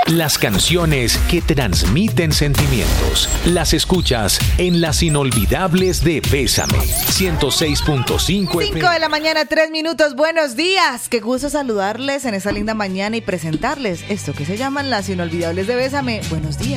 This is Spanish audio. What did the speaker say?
Las canciones que transmiten sentimientos. Las escuchas en Las Inolvidables de Bésame. 106.5 5 de la mañana, 3 minutos. Buenos días. Qué gusto saludarles en esta linda mañana y presentarles esto que se llaman Las Inolvidables de Bésame. Buenos días.